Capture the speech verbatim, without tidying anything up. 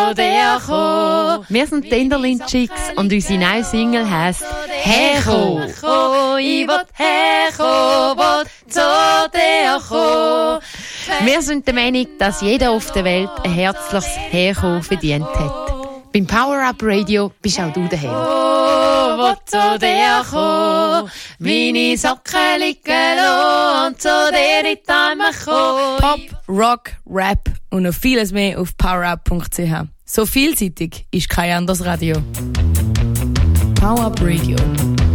zu dir kommen. Wir sind die Enderlin Chicks und unsere neue Single heisst Herkommen. Ich will herkommen, will zu dir kommen. Wir sind der Meinung, dass jeder auf der Welt ein herzliches Herkommen verdient hat. Beim Power Up Radio bist auch du daheim. Oh, will zu dir kommen, meine Socken liegen lassen und zu dir in die Arme kommen. Pop, Rock, Rap und noch vieles mehr auf powerup punkt c h. So vielseitig ist kein anderes Radio. Power Up Radio.